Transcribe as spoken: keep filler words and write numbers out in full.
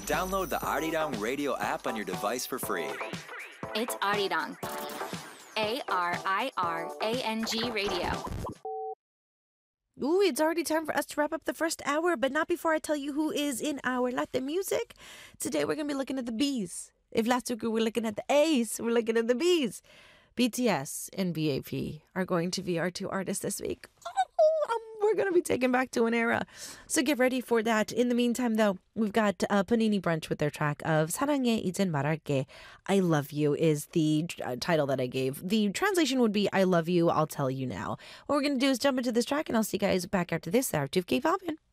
Download the Arirang Radio app on your device for free. It's Arirang. A R I R A N G Radio. Ooh, it's already time for us to wrap up the first hour, but not before I tell you who is in our Latin music. Today we're going to be looking at the B's. If last week we were looking at the A's, we're looking at the B's. B T S and B A P are going to be our two artists this week. Oh, um, we're going to be taken back to an era. So get ready for that. In the meantime, though, we've got uh, Panini Brunch with their track of 사랑해 이젠 말할게. I love you is the uh, title that I gave. The translation would be I love you, I'll tell you now. What we're going to do is jump into this track, and I'll see you guys back after this. There, K-Pop.